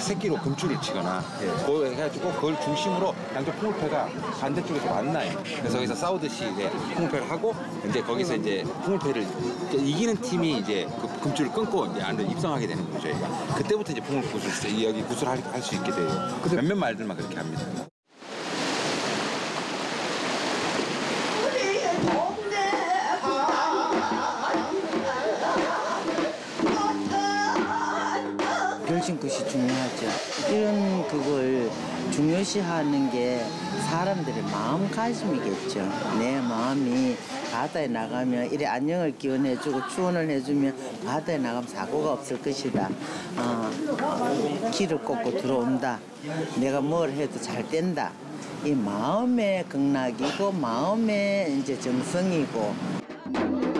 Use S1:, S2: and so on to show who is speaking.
S1: 새끼로 금줄을 치거나 그걸 해가지고 그걸 중심으로 양쪽 풍물패가 반대쪽에서 만나요. 그래서 거기서 싸우듯이 이제 풍물패를 하고 이제 거기서 이제 풍물패를 이기는 팀이 이제 그 금줄을 끊고 이제 안으로 입성하게 되는 거죠. 저희가 그때부터 이제 풍물 구슬 여기 구슬할 수 있게 돼요. 몇몇 말들만 그렇게 합니다.
S2: 결심끝이 중요하죠. 이런 그걸 중요시하는 게 사람들의 마음가짐이겠죠. 내 마음이 바다에 나가면 이래 안녕을 기원해주고 추원을 해주면 바다에 나가면 사고가 없을 것이다. 길을 꽂고 들어온다. 내가 뭘 해도 잘 된다. 이 마음의 극락이고 마음의 이제 정성이고.